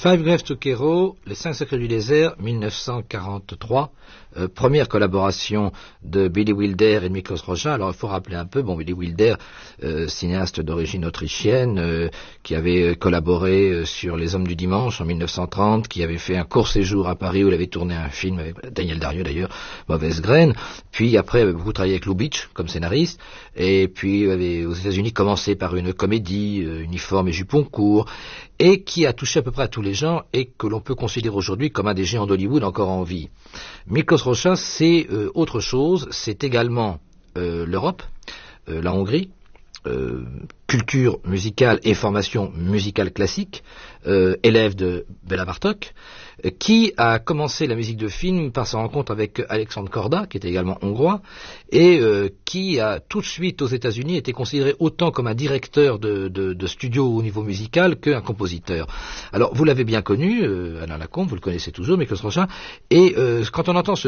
Five Graves to Kero, Les 5 secrets du désert, 1943. Première collaboration de Billy Wilder et de Miklos Rozsa. Alors il faut rappeler un peu, Billy Wilder, cinéaste d'origine autrichienne, qui avait collaboré sur Les Hommes du Dimanche en 1930, qui avait fait un court séjour à Paris où il avait tourné un film avec Daniel Darieux d'ailleurs, Mauvaise Graine. Puis après, il avait beaucoup travaillé avec Lubitsch comme scénariste. Et puis il avait aux États-Unis commencé par une comédie, uniforme et jupon court, et qui a touché à peu près à tous les genres et que l'on peut considérer aujourd'hui comme un des géants d'Hollywood encore en vie. Miklos Rozsa, c'est autre chose, c'est également l'Europe, la Hongrie, culture musicale et formation musicale classique, élève de Béla Bartók, qui a commencé la musique de film par sa rencontre avec Alexandre Korda, qui était également hongrois, et qui a tout de suite aux États-Unis été considéré autant comme un directeur de studio au niveau musical qu'un compositeur. Alors vous l'avez bien connu, Alain Lacombe, vous le connaissez toujours, Miklos Rozsa, et quand on entend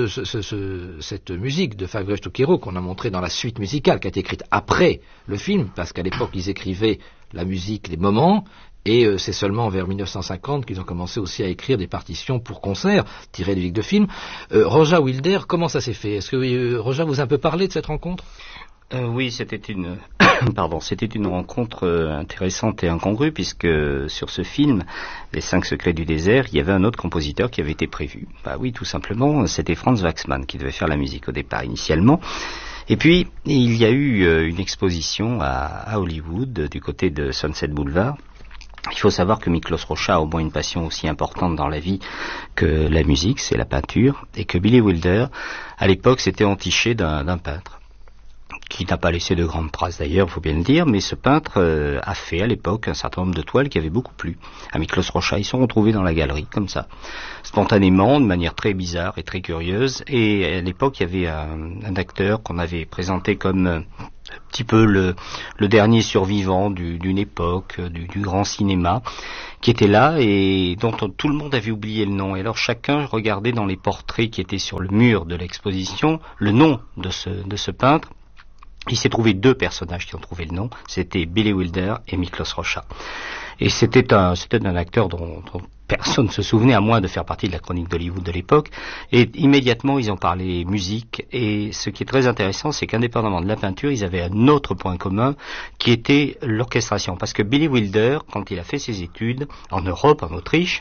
cette musique de Five Graves to Kero qu'on a montré dans la suite musicale qui a été écrite après le film, parce qu'à l'époque ils écrivaient la musique, les moments, et c'est seulement vers 1950 qu'ils ont commencé aussi à écrire des partitions pour concerts tirées du livre de film. Rozsa Wilder, comment ça s'est fait? Est-ce que Rozsa vous a un peu parlé de cette rencontre? Oui, c'était une c'était une rencontre intéressante et incongrue, puisque sur ce film, Les 5 secrets du désert, il y avait un autre compositeur qui avait été prévu. Bah oui, tout simplement, c'était Franz Waxman qui devait faire la musique au départ initialement. Et puis, il y a eu une exposition à Hollywood, du côté de Sunset Boulevard. Il faut savoir que Miklos Rozsa a au moins une passion aussi importante dans la vie que la musique, c'est la peinture, et que Billy Wilder, à l'époque, s'était entiché d'un peintre, qui n'a pas laissé de grandes traces d'ailleurs, il faut bien le dire, mais ce peintre a fait à l'époque un certain nombre de toiles qui avaient beaucoup plu à Miklos Rozsa. Ils sont retrouvés dans la galerie, comme ça, spontanément, de manière très bizarre et très curieuse, et à l'époque, il y avait un acteur qu'on avait présenté comme un petit peu le dernier survivant d'une époque, du grand cinéma, qui était là et dont tout le monde avait oublié le nom. Et alors chacun regardait dans les portraits qui étaient sur le mur de l'exposition le nom de ce peintre. Il s'est trouvé 2 personnages qui ont trouvé le nom, c'était Billy Wilder et Miklos Rozsa. Et c'était un acteur dont personne ne se souvenait, à moins de faire partie de la chronique d'Hollywood de l'époque. Et immédiatement, ils ont parlé musique. Et ce qui est très intéressant, c'est qu'indépendamment de la peinture, ils avaient un autre point commun, qui était l'orchestration. Parce que Billy Wilder, quand il a fait ses études en Europe, en Autriche,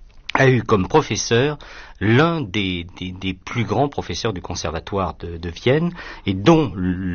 a eu comme professeur l'un des plus grands professeurs du conservatoire de Vienne, et dont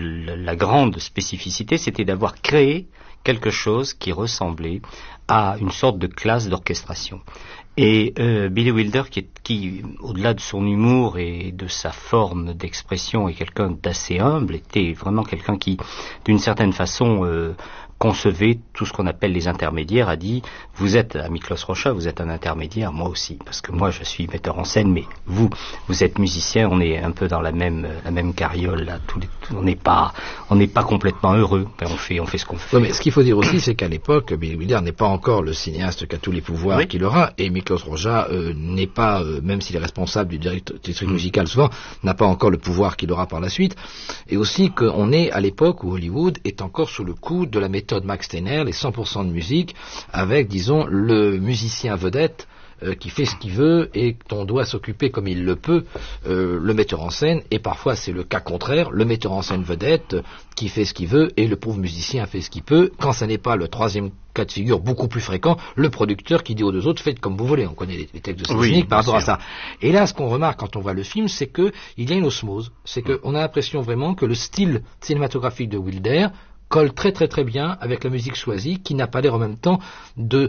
la grande spécificité, c'était d'avoir créé quelque chose qui ressemblait à une sorte de classe d'orchestration. Et Billy Wilder, qui au-delà de son humour et de sa forme d'expression, est quelqu'un d'assez humble, était vraiment quelqu'un qui, d'une certaine façon, concevait tout ce qu'on appelle les intermédiaires, a dit, vous êtes, à Miklos Rozsa, vous êtes un intermédiaire, moi aussi, parce que moi je suis metteur en scène, mais vous êtes musicien, on est un peu dans la même carriole, là, on n'est pas complètement heureux, mais on fait ce qu'on fait. Oui, mais ce qu'il faut dire aussi, c'est qu'à l'époque, Billy Wilder n'est pas encore le cinéaste qui a tous les pouvoirs qu'il aura, et Miklos Rozsa n'est pas, même s'il est responsable du district musical souvent, n'a pas encore le pouvoir qu'il aura par la suite, et aussi qu'on est à l'époque où Hollywood est encore sous le coup de la méthode Max Steiner, les 100% de musique, avec, disons, le musicien vedette qui fait ce qu'il veut et dont doit s'occuper comme il le peut le metteur en scène, et parfois c'est le cas contraire, le metteur en scène vedette qui fait ce qu'il veut et le pauvre musicien fait ce qu'il peut, quand ça n'est pas le troisième cas de figure beaucoup plus fréquent, le producteur qui dit aux 2 autres faites comme vous voulez. On connaît les textes de Selznick par rapport à ça. Et là, ce qu'on remarque quand on voit le film, c'est que il y a une osmose, c'est qu'on a l'impression vraiment que le style cinématographique de Wilder colle très très très bien avec la musique choisie, qui n'a pas l'air en même temps de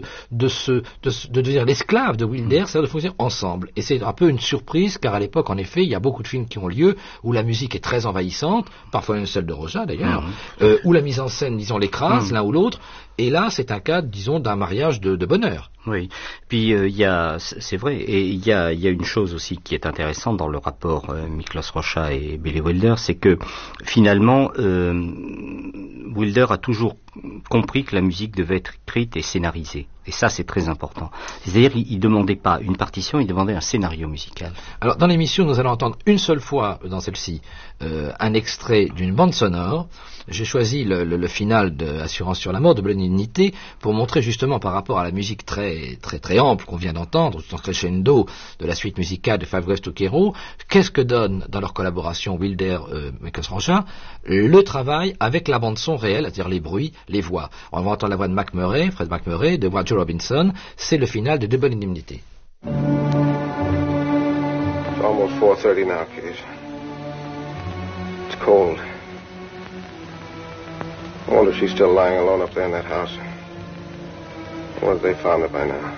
devenir l'esclave de Wilder, c'est-à-dire de fonctionner ensemble. Et c'est un peu une surprise, car à l'époque, en effet, il y a beaucoup de films qui ont lieu où la musique est très envahissante, parfois une seule de Rozsa d'ailleurs, où la mise en scène, disons, l'écrase l'un ou l'autre, et là, c'est un cas, disons, d'un mariage de bonheur. Oui, puis c'est vrai, et il y a une chose aussi qui est intéressante dans le rapport Miklos Rozsa et Billy Wilder, c'est que finalement Wilder a toujours compris que la musique devait être écrite et scénarisée. Et ça, c'est très important. C'est-à-dire, il ne demandait pas une partition, il demandait un scénario musical. Alors, dans l'émission, nous allons entendre une seule fois, dans celle-ci, un extrait d'une bande sonore. J'ai choisi le final de Assurance sur la mort de Benignité pour montrer justement par rapport à la musique très très très ample qu'on vient d'entendre, tout en crescendo de la suite musicale de Five Ways to Kero, qu'est-ce que donne dans leur collaboration Wilder, Mickles-Rochin, le travail avec la bande son réelle, c'est-à-dire les bruits, les voix. On va entendre la voix de Fred McMurray, de voix de Joe Robinson, c'est le final de Double Indemnity. It's almost 4:30 now, Keys. It's cold. I wonder if she's still lying alone up there in that house. I wonder if they found her by now.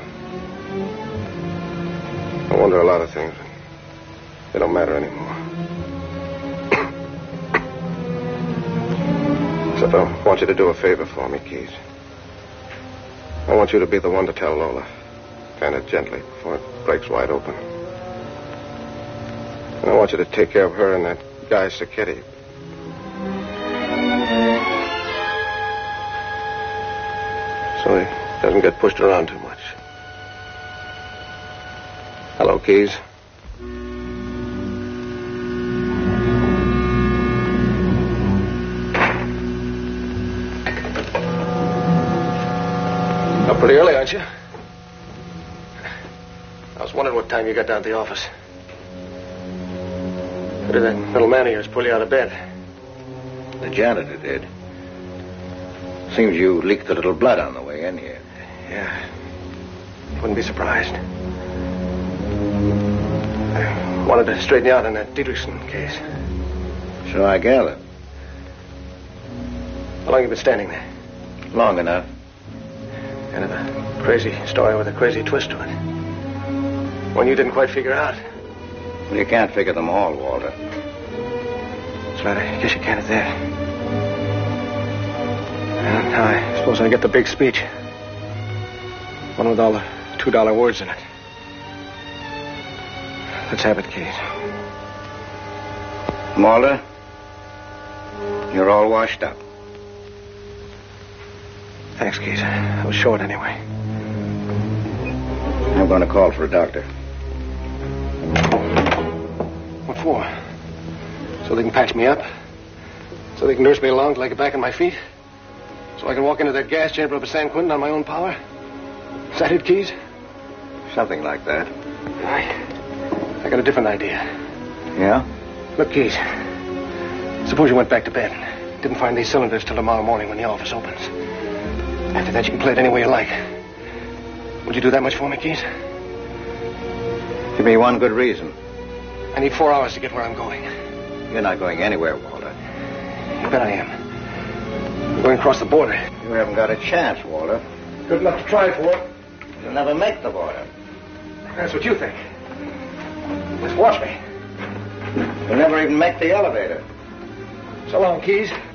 I wonder a lot of things. They don't matter anymore. Except I want you to do a favor for me, Keys. I want you to be the one to tell Lola, kind of gently, before it breaks wide open. And I want you to take care of her and that guy Sacchetti. So he doesn't get pushed around too much. Hello, Keys. Up pretty early, aren't you? I was wondering what time you got down to the office. What did that little man of yours pull you out of bed? The janitor did. Seems you leaked a little blood on the way in here. Yeah. Wouldn't be surprised. I wanted to straighten you out on that Dietrichson case. So I gathered. How long you been standing there? Long enough. Kind of a crazy story with a crazy twist to it. One you didn't quite figure out. Well, you can't figure them all, Walter. That's right, I guess you can't at that. Now I suppose I get the big speech. One with all the $2 words in it. Let's have it, Keys. Walter, you're all washed up. Thanks, Keys. I was short anyway. I'm going to call for a doctor. What for? So they can patch me up? So they can nurse me along till I get back on my feet? So I can walk into that gas chamber up at San Quentin on my own power? Is that it, Keys? Something like that. I got a different idea. Yeah? Look, Keys. Suppose you went back to bed and didn't find these cylinders till tomorrow morning when the office opens. After that, you can play it any way you like. Would you do that much for me, Keys? Give me one good reason. I need 4 hours to get where I'm going. You're not going anywhere, Walter. You bet I am. I'm going across the border. You haven't got a chance, Walter. Good enough to try for. You'll never make the border. That's what you think. Just watch me. You'll never even make the elevator. So long, Keys.